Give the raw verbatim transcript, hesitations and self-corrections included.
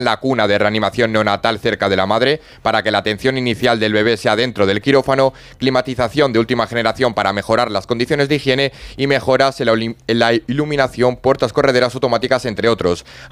la cuna de reanimación neonatal cerca de la madre para que la atención inicial del bebé sea dentro del quirófano, climatización de última generación para mejorar las condiciones de higiene y mejoras en la, en la iluminación, puertas correderas automáticas, entre otros.